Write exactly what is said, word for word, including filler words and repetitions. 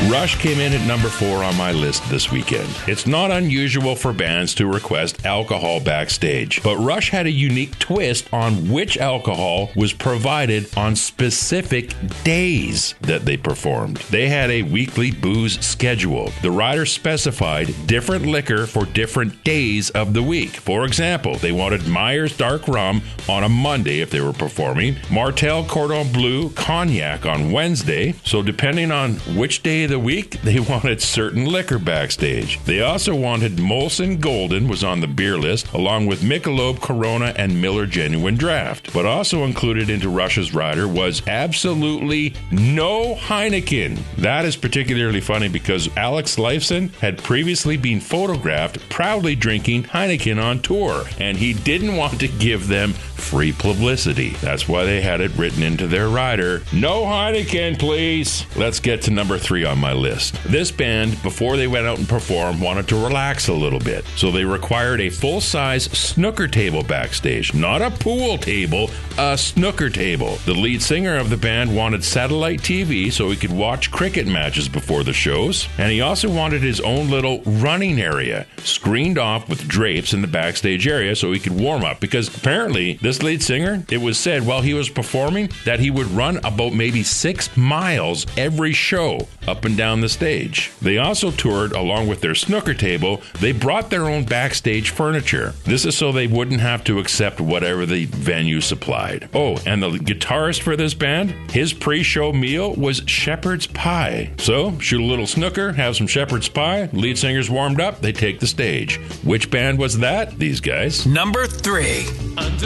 Rush came in at number four on my list this weekend. It's not unusual for bands to request alcohol backstage, but Rush had a unique twist on which alcohol was provided on specific days that they performed. They had a weekly booze schedule. The rider specified different liquor for different days of the week. For example, they wanted Myers Dark Rum on a Monday if they were performing, Martell Cordon Bleu Cognac on Wednesday. So depending on which day of the week, they wanted certain liquor backstage. They also wanted Molson Golden was on the beer list, along with Michelob, Corona, and Miller Genuine Draft. But also included into Rush's rider was absolutely no Heineken. That is particularly funny because Alex Lifeson had previously been photographed proudly drinking Heineken on tour, and he didn't want to give them free publicity. That's why they had it written into their rider, no Heineken, please. Let's get to number three on my list. This band, before they went out and performed, wanted to relax a little bit. So they required a full-size snooker table backstage. Not a pool table, a snooker table. The lead singer of the band wanted satellite T V so he could watch cricket matches before the shows. And he also wanted his own little running area, screened off with drapes in the backstage area so he could warm up. Because apparently, this lead singer, it was said while he was performing that he would run about maybe six miles every show up and down the stage. They also toured along with their snooker table. They brought their own backstage furniture. This is so they wouldn't have to accept whatever the venue supplied. Oh, and the guitarist for this band, his pre-show meal was shepherd's pie. So, shoot a little snooker, have some shepherd's pie, lead singer's warmed up, they take the stage. Which band was that? These guys. Number three.